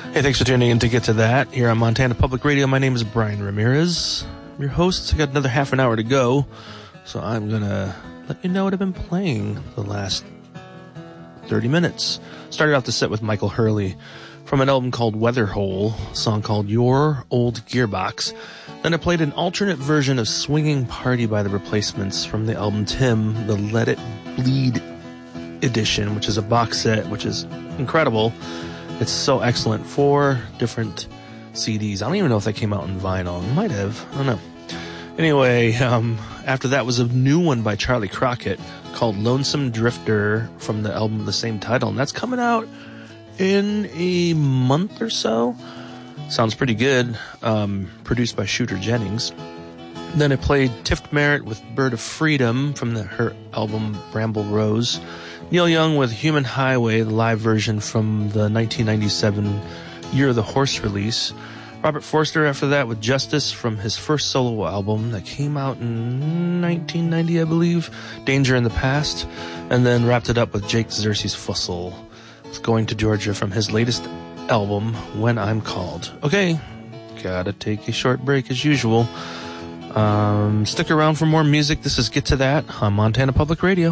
Hey, thanks for tuning in to Get to That here on Montana Public Radio. My name is Brian Ramirez. I'm your host. I got another half an hour to go, so I'm going to let you know what I've been playing the last 30 minutes. Started off the set with Michael Hurley from an album called Weatherhole, a song called Your Old Gearbox. Then I played an alternate version of Swinging Party by The Replacements from the album Tim, the Let It Bleed edition, which is a box set, which is incredible. It's so excellent. 4 different CDs. I don't even know if they came out in vinyl. It might have. I don't know. Anyway, after that was a new one by Charlie Crockett called Lonesome Drifter from the album of the same title. And that's coming out in a month or so. Sounds pretty good. Produced by Shooter Jennings. Then I played Tift Merritt with Bird of Freedom from her album Bramble Rose. Neil Young with Human Highway, the live version from the 1997 Year of the Horse release. Robert Forster after that with Justice from his first solo album that came out in 1990, I believe, Danger in the Past. And then wrapped it up with Jake Xerxes Fussell with Going to Georgia from his latest album, When I'm Called. Okay, gotta take a short break as usual. Stick around for more music. This is Get to That on Montana Public Radio.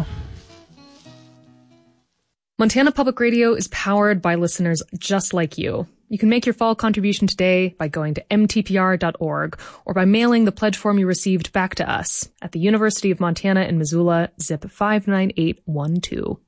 Montana Public Radio is powered by listeners just like you. You can make your fall contribution today by going to mtpr.org or by mailing the pledge form you received back to us at the University of Montana in Missoula, zip 59812.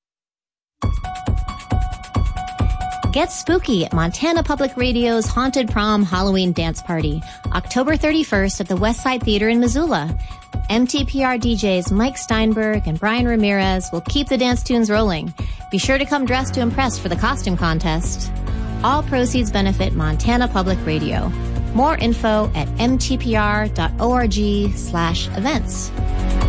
Get spooky at Montana Public Radio's Haunted Prom Halloween Dance Party, October 31st at the Westside Theater in Missoula. MTPR DJs Mike Steinberg and Brian Ramirez will keep the dance tunes rolling. Be sure to come dressed to impress for the costume contest. All proceeds benefit Montana Public Radio. More info at mtpr.org/events.